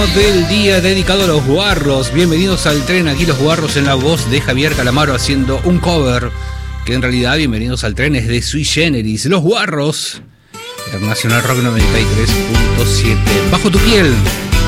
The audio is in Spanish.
del día dedicado a los guarros. Bienvenidos al tren, aquí los guarros en la voz de Javier Calamaro haciendo un cover, que en realidad Bienvenidos al tren es de Sui Generis. Los guarros, Nacional Rock 93.7. Bajo tu piel.